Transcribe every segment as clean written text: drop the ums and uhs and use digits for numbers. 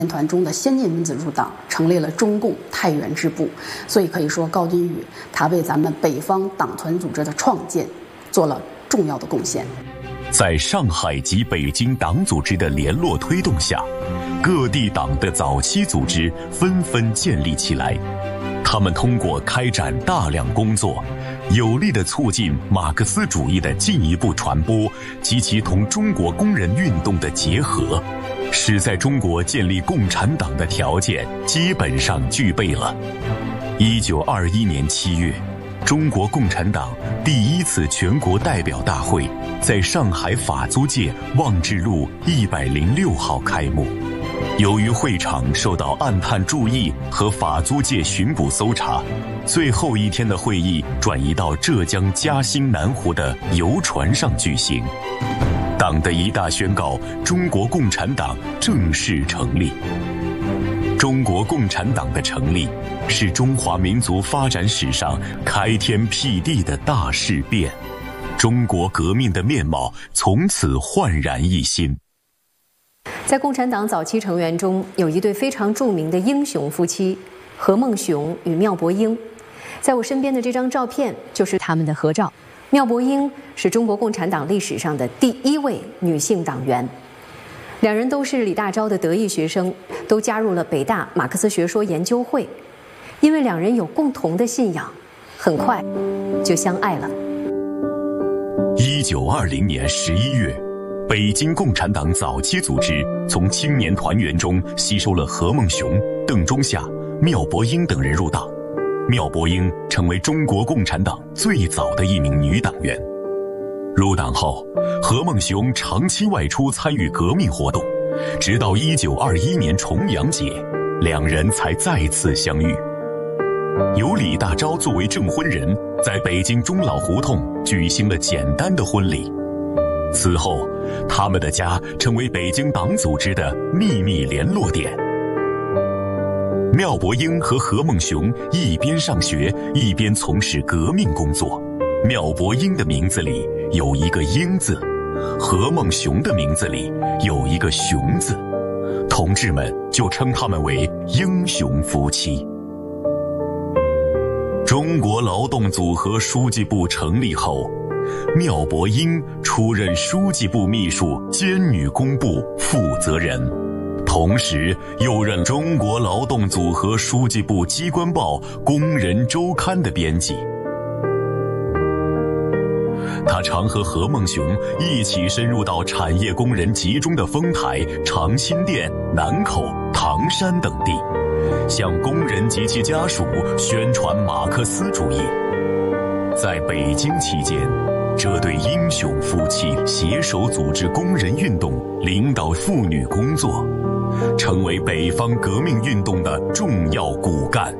团中的先进分子入党，成立了中共太原支部。所以可以说，高金宇他为咱们北方党团组织的创建做了重要的贡献。 在上海及北京党组织的联络推动下，各地党的早期组织纷纷建立起来。他们通过开展大量工作，有力地促进马克思主义的进一步传播及其同中国工人运动的结合，使在中国建立共产党的条件基本上具备了。1921年7月，中国共产党第一次全国代表大会在上海法租界望志路106号开幕。由于会场受到暗探注意和法租界巡捕搜查，最后一天的会议转移到浙江嘉兴南湖的游船上举行。党的一大宣告，中国共产党正式成立。中国共产党的成立是中华民族发展史上开天辟地的大事变，中国革命的面貌从此焕然一新。 在共产党早期成员中，有一对非常著名的英雄夫妻，何孟雄与妙伯英。在我身边的这张照片就是他们的合照。妙伯英是中国共产党历史上的第1位女性党员，两人都是李大钊的得意学生，都加入了北大马克思学说研究会。因为两人有共同的信仰，很快就相爱了。 1920年11月，北京共产党早期组织从青年团员中吸收了何孟雄、邓中夏、妙伯英等人入党。妙伯英成为中国共产党最早的一名女党员。入党后，何孟雄长期外出参与革命活动，直到1921年重阳节，两人才再次相遇。由李大钊作为证婚人，在北京钟老胡同举行了简单的婚礼。此后，他们的家成为北京党组织的秘密联络点。妙伯英和何孟雄一边上学，一边从事革命工作。妙伯英的名字里有一个英字，何孟雄的名字里有一个雄字，同志们就称他们为英雄夫妻。中国劳动组合书记部成立后，妙伯英出任书记部秘书兼女工部负责人，同时又任中国劳动组合书记部机关报《工人周刊》的编辑。他常和何孟雄一起深入到产业工人集中的丰台、长辛店、南口、唐山等地，向工人及其家属宣传马克思主义。在北京期间，这对英雄夫妻携手组织工人运动，领导妇女工作，成为北方革命运动的重要骨干。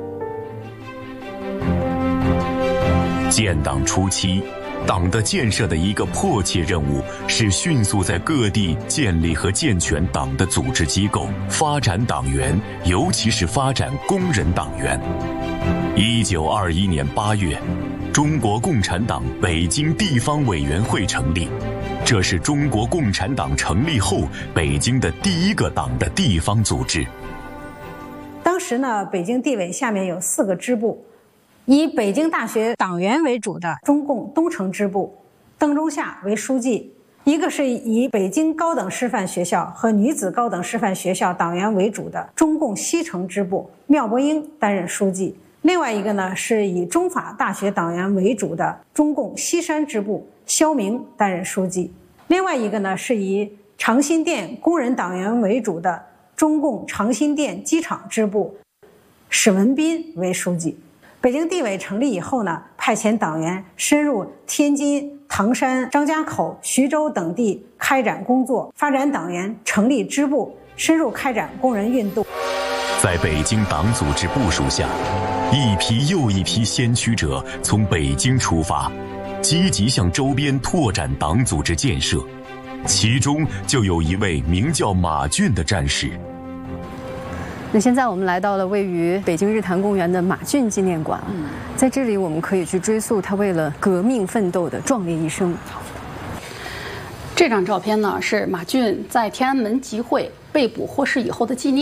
建党初期，党的建设的一个迫切任务是迅速在各地建立和健全党的组织机构，发展党员，尤其是发展工人党员。1921年8月，中国共产党北京地方委员会成立，这是中国共产党成立后北京的第一个党的地方组织。 当时呢，北京地委下面有4个支部，以北京大学党员为主的中共东城支部，邓中夏为书记；一个是以北京高等师范学校和女子高等师范学校党员为主的中共西城支部，妙伯英担任书记；另外一个呢，是以中法大学党员为主的中共西山支部，肖明担任书记；另外一个呢，是以长辛店工人党员为主的中共长辛店机场支部，史文彬为书记。北京地委成立以后呢，派遣党员深入天津、唐山、张家口、徐州等地开展工作，发展党员，成立支部，深入开展工人运动。 在北京党组织部署下，一批又一批先驱者从北京出发，积极向周边拓展党组织建设，其中就有一位名叫马俊的战士。 那现在我们来到了位于北京日坛公园的马俊纪念馆，在这里我们可以去追溯他为了革命奋斗的壮烈一生。 这张照片呢是马俊在天安门集会被捕获释以后的纪念。